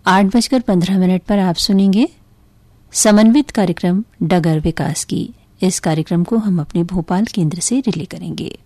8:15 पर आप सुनेंगे समन्वित कार्यक्रम डगर विकास की। इस कार्यक्रम को हम अपने भोपाल केंद्र से रिले करेंगे।